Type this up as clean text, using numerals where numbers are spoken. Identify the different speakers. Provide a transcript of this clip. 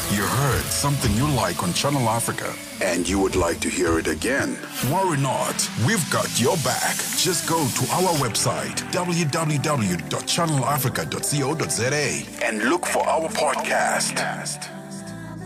Speaker 1: You heard something you like on Channel Africa and you would like to hear it again. Worry not, we've got your back. Just go to our website, www.channelafrica.co.za, and look for our podcast.